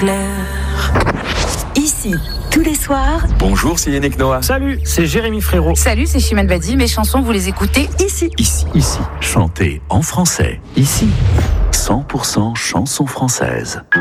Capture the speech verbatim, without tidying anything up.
Ici, tous les soirs. Bonjour, c'est Yannick Noah. Salut, c'est Jérémy Frérot. Salut, c'est Chimène Badi. Mes chansons, vous les écoutez ici. Ici. Ici, chantez en français. Ici, cent pour cent chansons françaises.